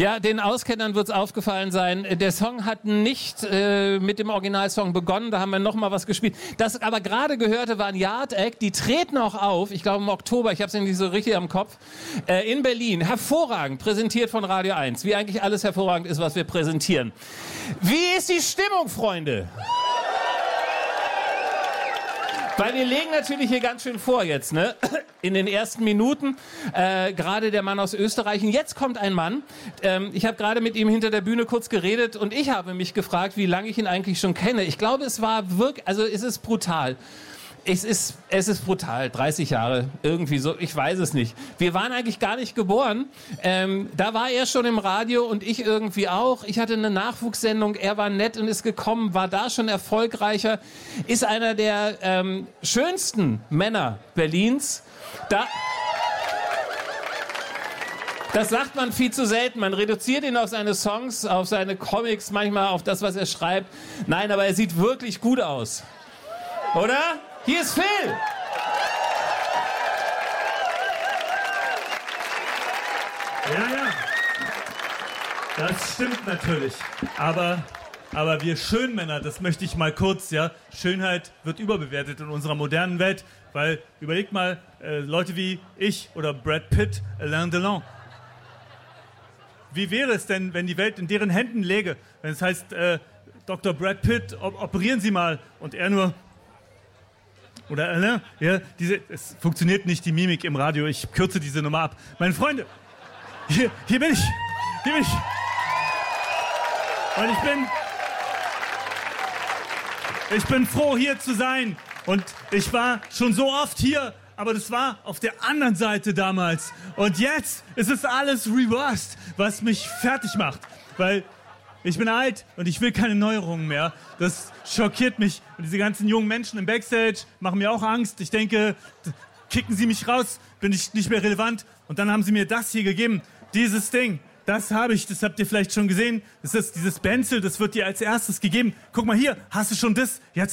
Ja, den Auskennern wird's aufgefallen sein. Der Song hat nicht mit dem Originalsong begonnen, da haben wir noch mal was gespielt. Das aber gerade gehörte war ein Yard Act, die treten auch auf, ich glaube im Oktober, ich habe es nicht so richtig am Kopf, in Berlin. Hervorragend, präsentiert von Radio 1, wie eigentlich alles hervorragend ist, was wir präsentieren. Wie ist die Stimmung, Freunde? Weil wir legen natürlich hier ganz schön vor jetzt, ne? In den ersten Minuten, gerade der Mann aus Österreich. Und jetzt kommt ein Mann, ich habe gerade mit ihm hinter der Bühne kurz geredet und ich habe mich gefragt, wie lange ich ihn eigentlich schon kenne. Ich glaube, es war wirklich, also es ist brutal. Es ist brutal, 30 Jahre, irgendwie so, ich weiß es nicht. Wir waren eigentlich gar nicht geboren. Da war er schon im Radio und ich irgendwie auch. Ich hatte eine Nachwuchssendung, er war nett und ist gekommen, war da schon erfolgreicher. Ist einer der schönsten Männer Berlins. Das sagt man viel zu selten. Man reduziert ihn auf seine Songs, auf seine Comics, manchmal auf das, was er schreibt. Nein, aber er sieht wirklich gut aus. Oder? Hier ist Phil! Ja. Das stimmt natürlich. Aber wir Schönmänner, das möchte ich mal kurz, ja. Schönheit wird überbewertet in unserer modernen Welt. Weil, überlegt mal, Leute wie ich oder Brad Pitt, Alain Delon. Wie wäre es denn, wenn die Welt in deren Händen läge? Wenn es heißt, Dr. Brad Pitt, operieren Sie mal. Und er nur... Oder Alain, ja, es funktioniert nicht, die Mimik im Radio. Ich kürze diese Nummer ab. Meine Freunde, hier bin ich. Und ich bin froh, hier zu sein. Und ich war schon so oft hier, aber das war auf der anderen Seite damals. Und jetzt ist es alles reversed, was mich fertig macht. Weil ich bin alt und ich will keine Neuerungen mehr. Das schockiert mich. Und diese ganzen jungen Menschen im Backstage machen mir auch Angst. Ich denke, kicken sie mich raus, bin ich nicht mehr relevant. Und dann haben sie mir das hier gegeben. Dieses Ding, das habe ich, das habt ihr vielleicht schon gesehen. Das ist dieses Benzel, das wird dir als erstes gegeben. Guck mal hier, hast du schon das? Jetzt